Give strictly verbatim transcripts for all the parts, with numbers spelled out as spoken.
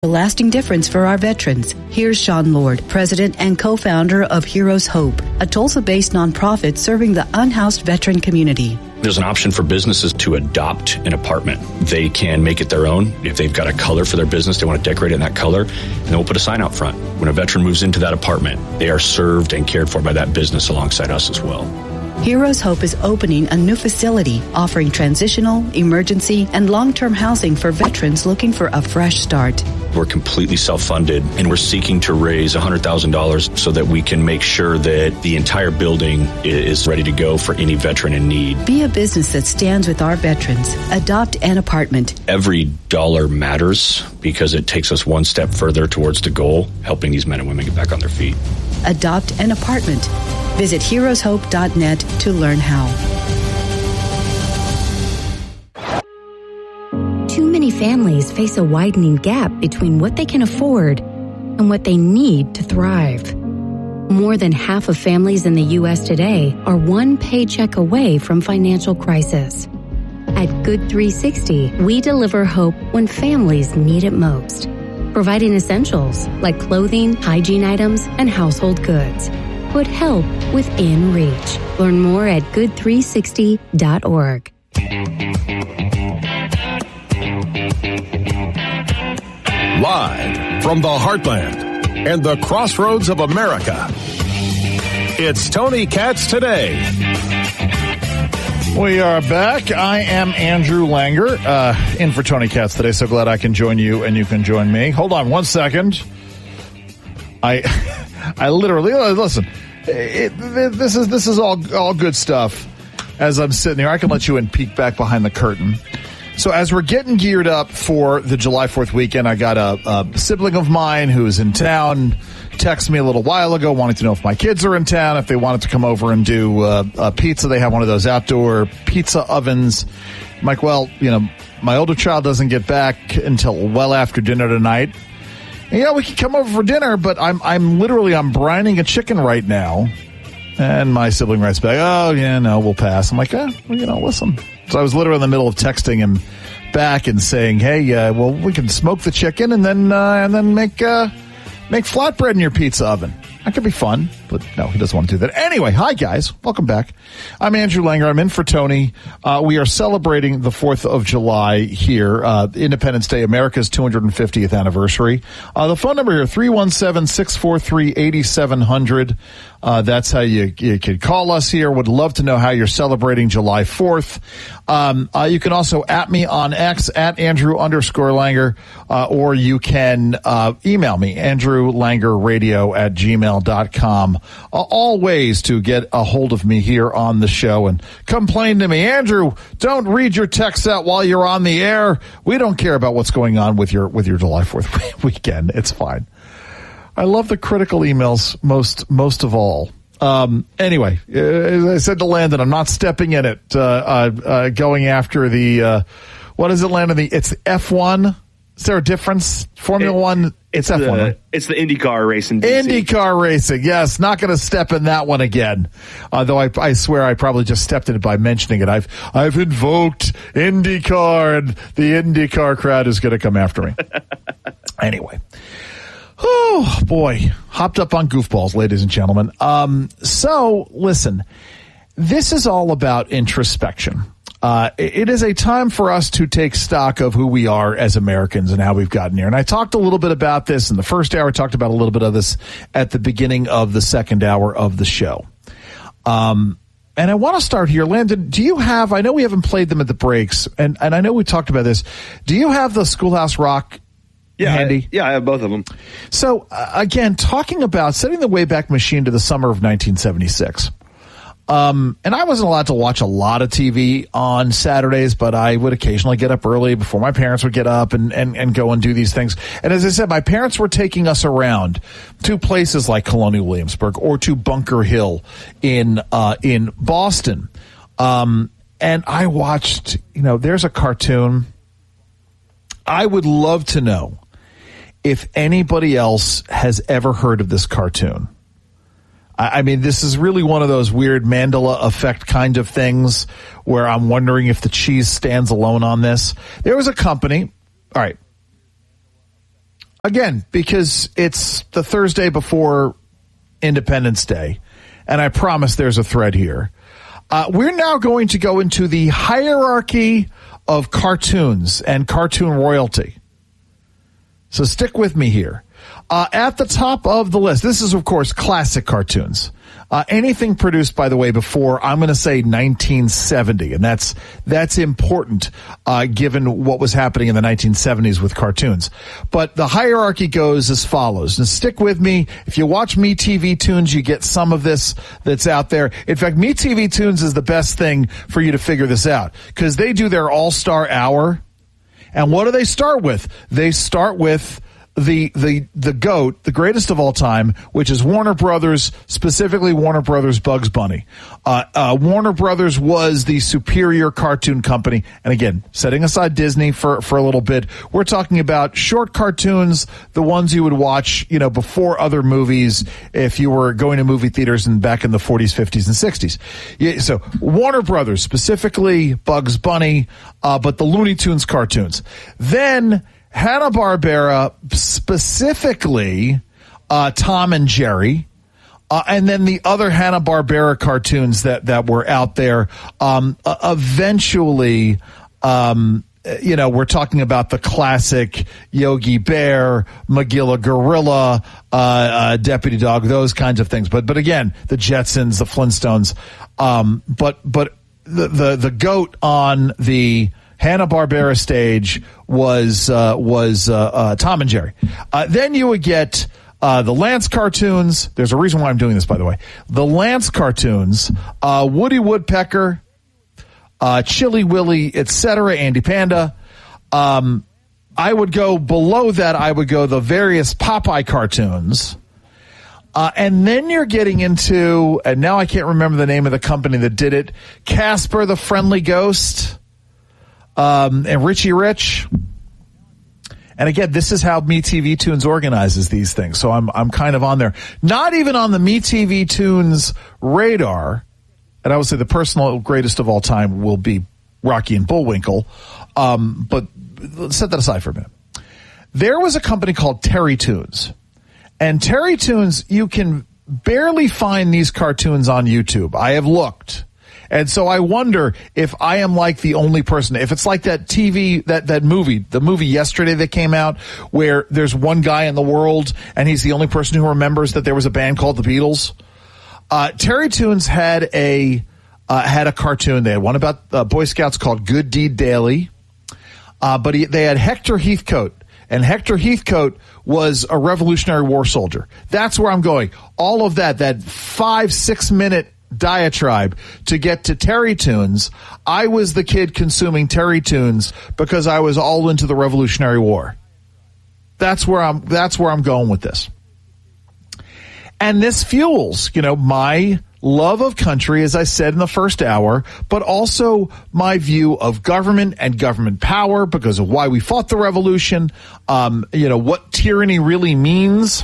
A lasting difference for our veterans. Here's Sean Lord, president and co-founder of Heroes Hope, a Tulsa-based nonprofit serving the unhoused veteran community. There's an option for businesses to adopt an apartment. They can make it their own. If they've got a color for their business, they want to decorate it in that color, and then we'll put a sign out front. When a veteran moves into that apartment, they are served and cared for by that business alongside us as well. Heroes Hope is opening a new facility offering transitional, emergency, and long-term housing for veterans looking for a fresh start. We're completely self-funded, and we're seeking to raise one hundred thousand dollars so that we can make sure that the entire building is ready to go for any veteran in need. Be a business that stands with our veterans. Adopt an apartment. Every dollar matters because it takes us one step further towards the goal, helping these men and women get back on their feet. Adopt an apartment. Visit heroes hope dot net to learn how. Too many families face a widening gap between what they can afford and what they need to thrive. More than half of families in the U S today are one paycheck away from financial crisis. At Good three sixty, we deliver hope when families need it most, providing essentials like clothing, hygiene items, and household goods. Put help within reach. Learn more at good three sixty dot org. Live from the heartland and the crossroads of America, it's Tony Katz Today. We are back. I am Andrew Langer, uh, in for Tony Katz today. So glad I can join you and you can join me. Hold on one second. I, I literally, listen, it, this is, this is all, all good stuff. As I'm sitting here, I can let you in, peek back behind the curtain. So as we're getting geared up for the July fourth weekend, I got a, a sibling of mine who's in town, texted me a little while ago wanting to know if my kids are in town, if they wanted to come over and do uh, a pizza. They have one of those outdoor pizza ovens. I'm like, well, you know, my older child doesn't get back until well after dinner tonight. And, yeah, we could come over for dinner, but I'm I'm literally I'm brining a chicken right now. And my sibling writes back, oh, yeah, no, we'll pass. I'm like, eh, well, you know, listen. So I was literally in the middle of texting him back and saying, hey, uh, well, we can smoke the chicken and then uh, and then make uh, make flatbread in your pizza oven. That could be fun, but no, he doesn't want to do that. Anyway, hi, guys. Welcome back. I'm Andrew Langer. I'm in for Tony. Uh, we are celebrating the fourth of July here, uh, Independence Day, America's two hundred fiftieth anniversary. Uh, the phone number here, three one seven, six four three, eight seven zero zero. Uh, that's how you, you could call us here. Would love to know how you're celebrating July fourth. Um, uh, you can also at me on X, at Andrew underscore Langer, uh, or you can, uh, email me, Andrew Langer Radio at gmail dot com. Uh, all ways to get a hold of me here on the show and complain to me. Andrew, don't read your texts out while you're on the air. We don't care about what's going on with your, with your July fourth weekend. It's fine. I love the critical emails most, most of all. Um, anyway, as I said to Landon, I'm not stepping in it, uh, uh, uh going after the, uh, what is it, Landon? The, it's F one. Is there a difference? Formula it, One, it's, it's F one. The, right? It's the IndyCar racing. D C. IndyCar racing, yes. Not going to step in that one again. Although I, I swear I probably just stepped in it by mentioning it. I've, I've invoked IndyCar, and the IndyCar crowd is going to come after me. Anyway. Oh, boy. Hopped up on goofballs, ladies and gentlemen. Um, so, listen, this is all about introspection. Uh, it is a time for us to take stock of who we are as Americans and how we've gotten here. And I talked a little bit about this in the first hour. I talked about a little bit of this at the beginning of the second hour of the show. Um, and I want to start here. Landon, do you have, I know we haven't played them at the breaks, and, and I know we talked about this. Do you have the Schoolhouse Rock Yeah, handy? I, yeah, I have both of them. So, uh, again, talking about setting the Wayback Machine to the summer of nineteen seventy-six. Um, and I wasn't allowed to watch a lot of T V on Saturdays, but I would occasionally get up early before my parents would get up and, and, and go and do these things. And as I said, my parents were taking us around to places like Colonial Williamsburg or to Bunker Hill in, uh, in Boston. Um, and I watched, you know, there's a cartoon. I would love to know if anybody else has ever heard of this cartoon. I mean, this is really one of those weird Mandela effect kind of things where I'm wondering if the cheese stands alone on this. There was a company. All right. Again, because it's the Thursday before Independence Day, and I promise there's a thread here. Uh, we're now going to go into the hierarchy of cartoons and cartoon royalty. So stick with me here. Uh, at the top of the list, this is, of course, classic cartoons. Uh, anything produced, by the way, before, I'm going to say nineteen seventy, and that's that's important uh, given what was happening in the nineteen seventies with cartoons. But the hierarchy goes as follows. And stick with me. If you watch MeTV Tunes, you get some of this that's out there. In fact, MeTV Tunes is the best thing for you to figure this out because they do their All-Star Hour. And what do they start with? They start with the the the GOAT, the greatest of all time, which is Warner Brothers, specifically Warner Brothers Bugs Bunny. Uh, uh, Warner Brothers was the superior cartoon company. And again, setting aside Disney for, for a little bit, we're talking about short cartoons, the ones you would watch, you know, before other movies if you were going to movie theaters and back in the forties, fifties, and sixties. Yeah, so Warner Brothers, specifically Bugs Bunny, uh, but the Looney Tunes cartoons. Then Hanna-Barbera, specifically uh, Tom and Jerry, uh, and then the other Hanna-Barbera cartoons that, that were out there. Um, uh, eventually, um, you know, we're talking about the classic Yogi Bear, Magilla Gorilla, uh, uh, Deputy Dog, those kinds of things. But but again, the Jetsons, the Flintstones. Um, but but the, the the GOAT on the Hanna-Barbera stage was uh, was uh, uh, Tom and Jerry. Uh, then you would get uh, the Lance cartoons. There's a reason why I'm doing this, by the way. The Lance cartoons, uh, Woody Woodpecker, uh, Chili Willy, et cetera, Andy Panda. Um, I would go below that. I would go the various Popeye cartoons. Uh, and then you're getting into, and now I can't remember the name of the company that did it, Casper the Friendly Ghost. Um, and Richie Rich. And again, this is how MeTV Tunes organizes these things. So I'm I'm kind of on there. Not even on the MeTV Tunes radar. And I would say the personal greatest of all time will be Rocky and Bullwinkle. Um, but let's set that aside for a minute. There was a company called Terry Tunes. And Terry Tunes, you can barely find these cartoons on YouTube. I have looked. And so I wonder if I am like the only person, if it's like that T V, that, that movie, the movie yesterday that came out where there's one guy in the world and he's the only person who remembers that there was a band called the Beatles. Uh, Terry Tunes had a, uh, had a cartoon. They had one about uh, Boy Scouts called Good Deed Daily. Uh, but he, they had Hector Heathcote. And Hector Heathcote was a Revolutionary War soldier. That's where I'm going. All of that, that five, six minute diatribe to get to Terry Tunes. I was the kid consuming Terry Tunes because I was all into the Revolutionary War. That's where I'm, that's where I'm going with this. And this fuels, you know, my love of country, as I said in the first hour, but also my view of government and government power because of why we fought the revolution, um, you know, what tyranny really means.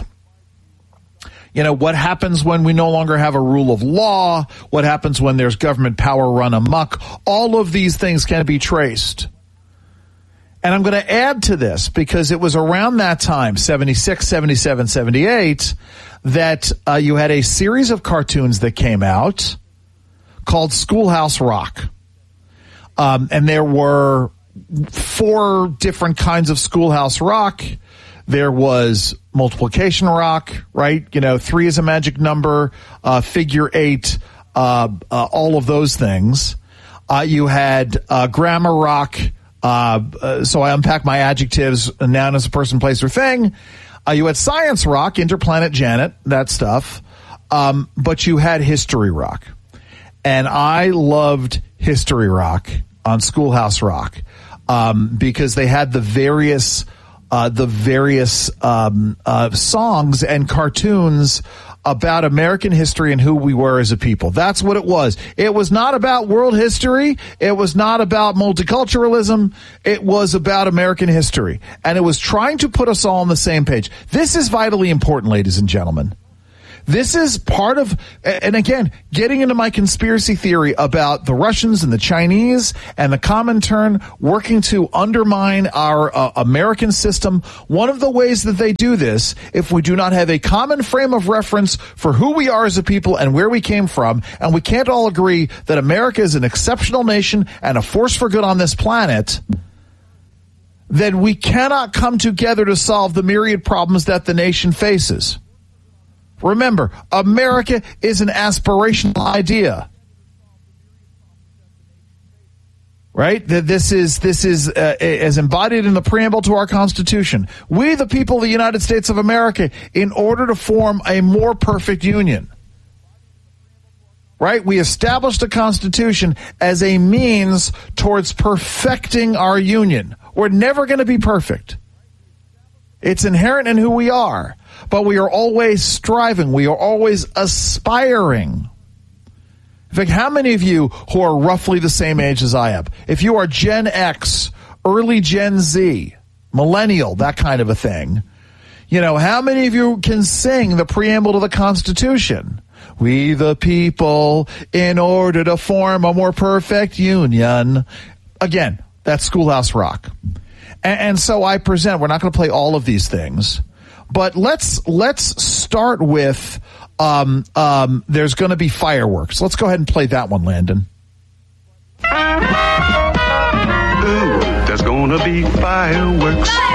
You know, what happens when we no longer have a rule of law? What happens when there's government power run amok? All of these things can be traced. And I'm going to add to this because it was around that time, seventy-six, seventy-seven, seventy-eight, that uh, you had a series of cartoons that came out called Schoolhouse Rock. Um, and there were four different kinds of Schoolhouse Rock. There was multiplication rock, right? You know, three is a magic number, uh, figure eight, uh, uh, all of those things. Uh, you had uh, grammar rock. Uh, uh, so I unpack my adjectives. A noun is a person, place, or thing. Uh, you had science rock, Interplanet Janet, that stuff. Um, but you had history rock. And I loved history rock on Schoolhouse Rock um, because they had the various Uh, the various um, uh, songs and cartoons about American history and who we were as a people. That's what it was. It was not about world history. It was not about multiculturalism. It was about American history. And it was trying to put us all on the same page. This is vitally important, ladies and gentlemen. This is part of, and again, getting into my conspiracy theory about the Russians and the Chinese and the Comintern working to undermine our uh, American system. One of the ways that they do this, if we do not have a common frame of reference for who we are as a people and where we came from, and we can't all agree that America is an exceptional nation and a force for good on this planet, then we cannot come together to solve the myriad problems that the nation faces. Remember, America is an aspirational idea. Right? That this is this is uh, as embodied in the preamble to our Constitution. We, the people of the United States of America, in order to form a more perfect union. Right? We established a Constitution as a means towards perfecting our union. We're never going to be perfect. It's inherent in who we are, but we are always striving. We are always aspiring. In fact, how many of you who are roughly the same age as I am, if you are Gen X, early Gen Z, millennial, that kind of a thing, you know, how many of you can sing the preamble to the Constitution? We the people, in order to form a more perfect union. Again, that's Schoolhouse Rock. And, and so I present, we're not going to play all of these things, but let's let's start with um, um, there's going to be fireworks. Let's go ahead and play that one, Landon. Ooh, there's going to be fireworks.